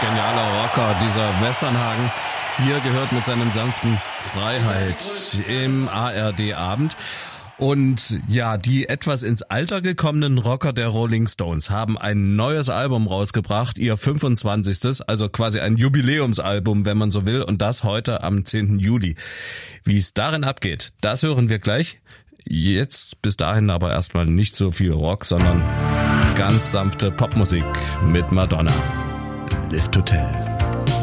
genialer Rocker, dieser Westernhagen. Hier gehört mit seinem sanften Freiheit im ARD-Abend. Und ja, die etwas ins Alter gekommenen Rocker der Rolling Stones haben ein neues Album rausgebracht, ihr 25. Also quasi ein Jubiläumsalbum, wenn man so will, und das heute am 10. Juli. Wie es darin abgeht, das hören wir gleich. Jetzt bis dahin aber erstmal nicht so viel Rock, sondern ganz sanfte Popmusik mit Madonna. Live to Tell.